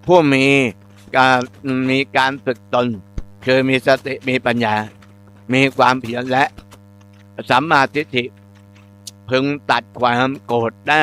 ผู้การมีการฝึกตนคือมีสติมีปัญญามีความเพียรและสัมมาทิฏฐิพึงตัดความโกรธได้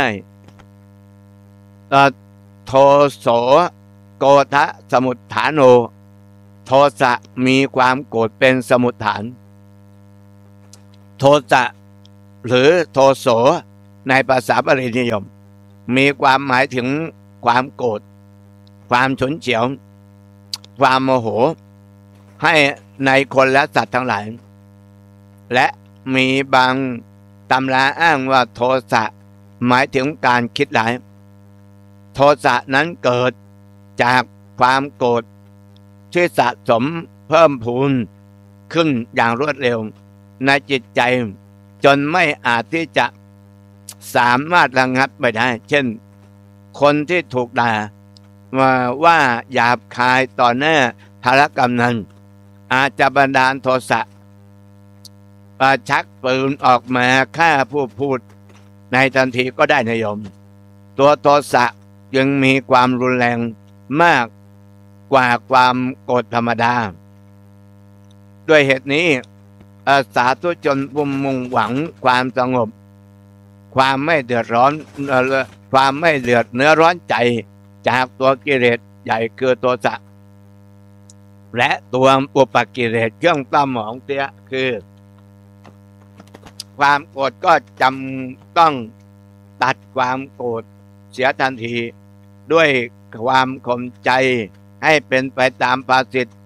โทโสโกฏะสมุฏฐานโนโทสะมีความโกรธเป็นสมุฏฐานโทสะหรือโทโสในภาษาบาลีนิยมมีความหมายถึงความโกรธความฉุนเฉียวความโมโหให้ในคนและสัตว์ทั้งหลายและมีบางตำราอ้างว่าโทสะหมายถึงการคิดร้ายโทสะนั้นเกิดจากความโกรธที่สะสมเพิ่มพูนขึ้นอย่างรวดเร็วในจิตใจจนไม่อาจที่จะสามารถระงับไปได้เช่นคนที่ถูกด่าว่าหยาบคายต่อหน้าภารกำนันอาจจะบันดาลโทสะชักปืนออกมาฆ่าผู้พูดในทันทีก็ได้นะโยมตัวโทสะยังมีความรุนแรงมากกว่าความโกรธธรรมดาด้วยเหตุนี้สาธุชนผู้มุ่งหวังความสงบความไม่เดือดร้อนความไม่เดือดเนื้อร้อนใจจากตัวกิเลสใหญ่คือโทสะและตัวอุปกิเลสเครื่องต้มหมองเสียคือความโกรธก็จำต้องตัดความโกรธเสียทันทีด้วยความข่มใจให้เป็นไปตามภาษิต